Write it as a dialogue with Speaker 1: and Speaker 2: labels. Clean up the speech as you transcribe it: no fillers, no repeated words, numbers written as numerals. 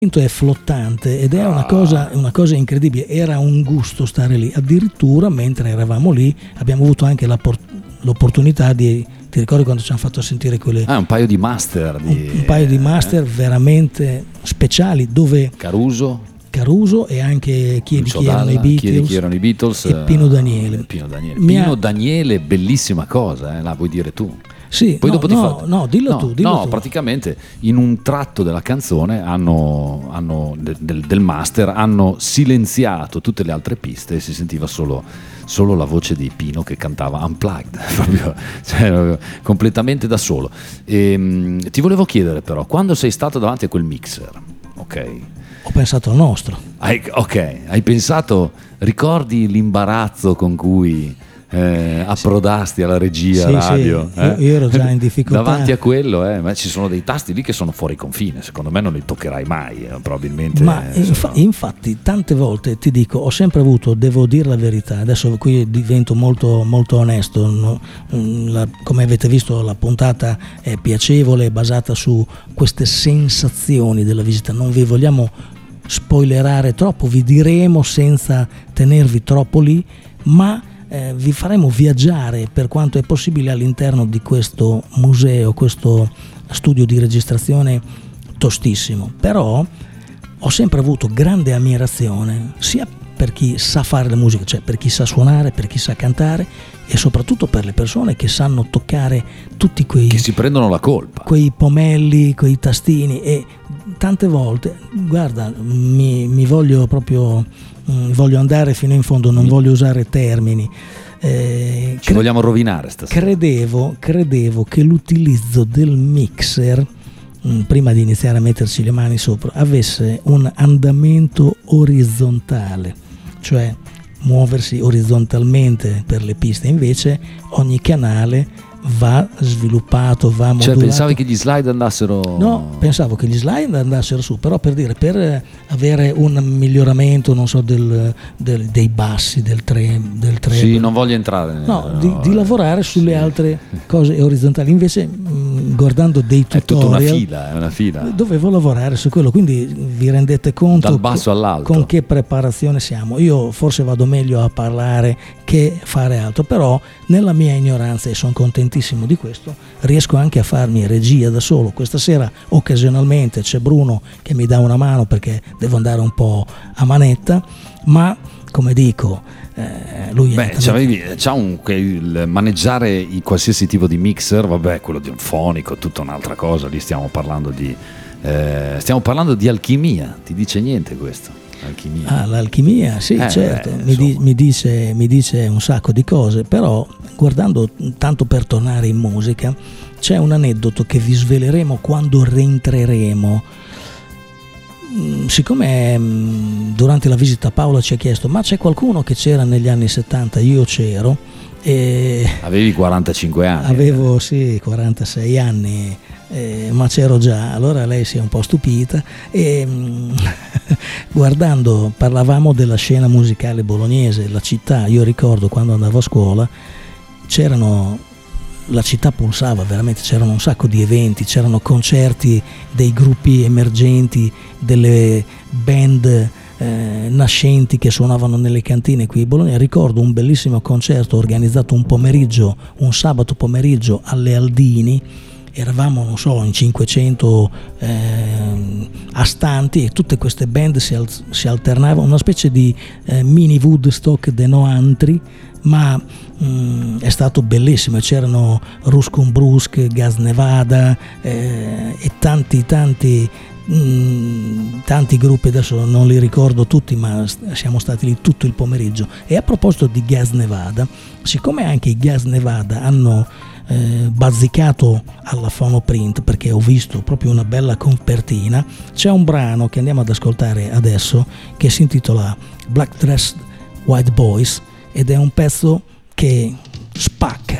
Speaker 1: è flottante ed è una cosa incredibile. Era un gusto stare lì, addirittura mentre eravamo lì abbiamo avuto anche l'opportunità di, ti ricordi quando ci hanno fatto sentire quelle
Speaker 2: un paio di master
Speaker 1: un paio di master veramente speciali, dove Caruso e anche chi erano i Beatles e Pino Daniele.
Speaker 2: Pino Daniele, bellissima cosa, la vuoi dire tu?
Speaker 1: Sì,
Speaker 2: poi
Speaker 1: dillo tu.
Speaker 2: Praticamente in un tratto della canzone hanno del master hanno silenziato tutte le altre piste e si sentiva solo la voce di Pino che cantava unplugged, proprio, cioè, completamente da solo. Ti volevo chiedere però, quando sei stato davanti a quel mixer, ok?
Speaker 1: Ho pensato al nostro.
Speaker 2: Hai pensato, ricordi l'imbarazzo con cui approdasti alla regia radio?
Speaker 1: Sì, io ero già in difficoltà
Speaker 2: davanti a quello, ma ci sono dei tasti lì che sono fuori confine, secondo me non li toccherai mai, probabilmente.
Speaker 1: Ma infatti tante volte ti dico, ho sempre avuto, devo dire la verità, adesso qui divento molto, molto onesto, no? Come avete visto la puntata è piacevole, è basata su queste sensazioni della visita, non vi vogliamo spoilerare troppo, vi diremo senza tenervi troppo lì, ma vi faremo viaggiare per quanto è possibile all'interno di questo museo, questo studio di registrazione tostissimo. Però ho sempre avuto grande ammirazione sia per chi sa fare la musica, cioè per chi sa suonare, per chi sa cantare, e soprattutto per le persone che sanno toccare tutti quei,
Speaker 2: che si prendono la colpa,
Speaker 1: quei pomelli, quei tastini. E tante volte, guarda, mi voglio proprio voglio andare fino in fondo, non voglio usare termini.
Speaker 2: Ci vogliamo rovinare stasera.
Speaker 1: Credevo che l'utilizzo del mixer, prima di iniziare a metterci le mani sopra, avesse un andamento orizzontale, cioè muoversi orizzontalmente per le piste. Invece ogni canale va sviluppato, va modulato.
Speaker 2: Cioè pensavi che gli slide andassero...
Speaker 1: No, pensavo che gli slide andassero su, però per avere un miglioramento, non so, dei bassi, del treble.
Speaker 2: Sì, non voglio entrare.
Speaker 1: Di lavorare sulle altre cose orizzontali. Invece guardando dei tutorial...
Speaker 2: È una fila.
Speaker 1: Dovevo lavorare su quello, quindi vi rendete conto
Speaker 2: dal basso all'alto
Speaker 1: con che preparazione siamo. Io forse vado meglio a parlare che fare altro, però nella mia ignoranza, e sono contentissimo di questo, riesco anche a farmi regia da solo. Questa sera occasionalmente c'è Bruno che mi dà una mano perché devo andare un po' a manetta, ma come dico, lui
Speaker 2: il maneggiare qualsiasi tipo di mixer, vabbè, quello di un fonico, tutta un'altra cosa. Lì stiamo parlando di alchimia. Ti dice niente questo? Alchimia.
Speaker 1: L'alchimia, sì, certo, mi dice un sacco di cose, però guardando, tanto per tornare in musica, c'è un aneddoto che vi sveleremo quando rientreremo. Siccome durante la visita Paola ci ha chiesto: ma c'è qualcuno che c'era negli anni 70? Io c'ero.
Speaker 2: Avevi 45 anni?
Speaker 1: Avevo 46 anni, ma c'ero già. Allora lei si è un po' stupita e guardando, parlavamo della scena musicale bolognese, la città. Io ricordo quando andavo a scuola la città pulsava veramente, c'erano un sacco di eventi, c'erano concerti dei gruppi emergenti, delle band nascenti che suonavano nelle cantine qui a Bologna. Ricordo un bellissimo concerto organizzato un sabato pomeriggio alle Aldini. Eravamo, non so, in 500 astanti, e tutte queste band si alternavano, una specie di mini Woodstock de Noantri, ma è stato bellissimo. C'erano Ruscum Brusk, Gas Nevada e tanti gruppi, adesso non li ricordo tutti, ma siamo stati lì tutto il pomeriggio. E a proposito di Gas Nevada, siccome anche i Gas Nevada hanno bazzicato alla Phonoprint, perché ho visto proprio una bella copertina, c'è un brano che andiamo ad ascoltare adesso che si intitola Black Dressed White Boys ed è un pezzo che spacca.